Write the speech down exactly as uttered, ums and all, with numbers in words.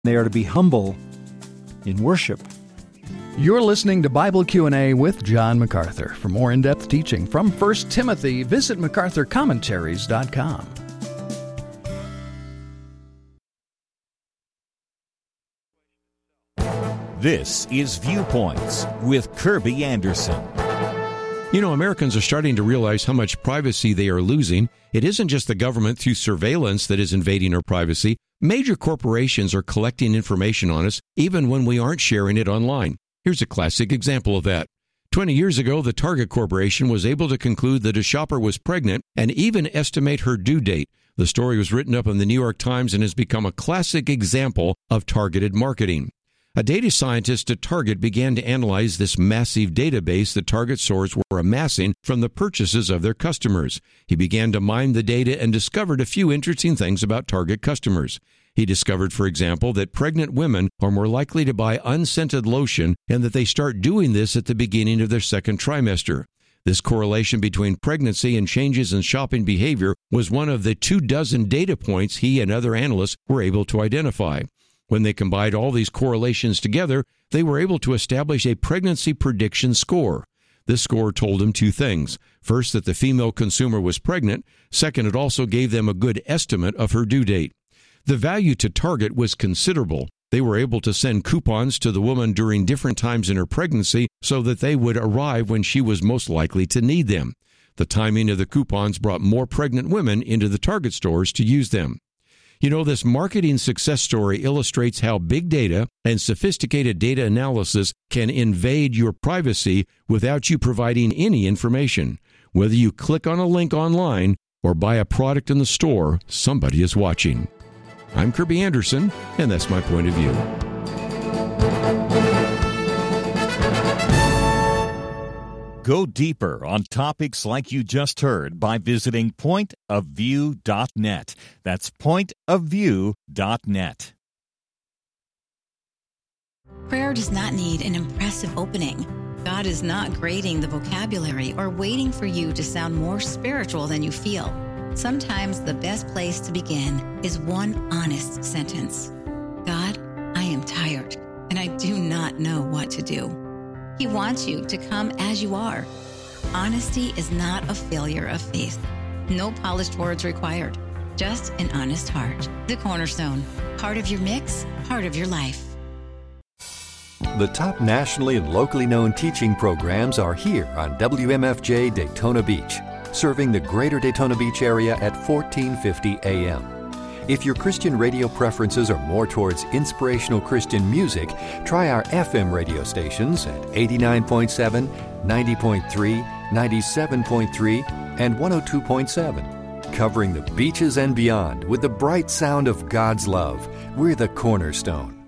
They are to be humble in worship. You're listening to Bible Q and A with John MacArthur. For more in-depth teaching from First Timothy, visit macarthur commentaries dot com. This is Viewpoints with Kirby Anderson. You know, Americans are starting to realize how much privacy they are losing. It isn't just the government through surveillance that is invading our privacy. Major corporations are collecting information on us, even when we aren't sharing it online. Here's a classic example of that. Twenty years ago, the Target Corporation was able to conclude that a shopper was pregnant and even estimate her due date. The story was written up in the New York Times and has become a classic example of targeted marketing. A data scientist at Target began to analyze this massive database that Target stores were amassing from the purchases of their customers. He began to mine the data and discovered a few interesting things about Target customers. He discovered, for example, that pregnant women are more likely to buy unscented lotion and that they start doing this at the beginning of their second trimester. This correlation between pregnancy and changes in shopping behavior was one of the two dozen data points he and other analysts were able to identify. When they combined all these correlations together, they were able to establish a pregnancy prediction score. This score told them two things. First, that the female consumer was pregnant. Second, it also gave them a good estimate of her due date. The value to Target was considerable. They were able to send coupons to the woman during different times in her pregnancy so that they would arrive when she was most likely to need them. The timing of the coupons brought more pregnant women into the Target stores to use them. You know, this marketing success story illustrates how big data and sophisticated data analysis can invade your privacy without you providing any information. Whether you click on a link online or buy a product in the store, somebody is watching. I'm Kirby Anderson, and that's my point of view. Go deeper on topics like you just heard by visiting point of view dot net. That's point of view dot net. Prayer does not need an impressive opening. God is not grading the vocabulary or waiting for you to sound more spiritual than you feel. Sometimes the best place to begin is one honest sentence. God, I am tired, and I do not know what to do. He wants you to come as you are. Honesty is not a failure of faith. No polished words required. Just an honest heart. The Cornerstone. Part of your mix, part of your life. The top nationally and locally known teaching programs are here on W M F J Daytona Beach, serving the greater Daytona Beach area at fourteen fifty A M. If your Christian radio preferences are more towards inspirational Christian music, try our F M radio stations at eighty-nine point seven, ninety point three, ninety-seven point three, and one oh two point seven. Covering the beaches and beyond with the bright sound of God's love, we're the Cornerstone.